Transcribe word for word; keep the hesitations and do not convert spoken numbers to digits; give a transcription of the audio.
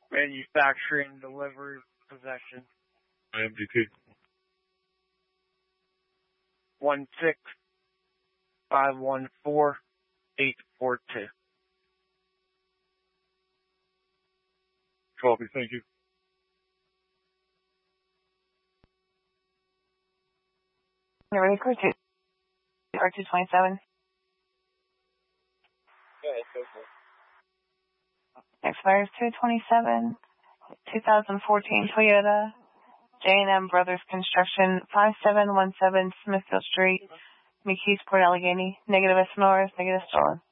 Manufacturing, delivery, possession. I M D T. One six five one four eight four two. Copy, thank you. You're ready for two. R two twenty-seven. Yeah, it's okay. Expires two twenty-seven. twenty fourteen Toyota. J and M Brothers Construction, five seven one seven Smithfield Street, McKeesport, Allegheny. Negative S N Rs, negative stolen.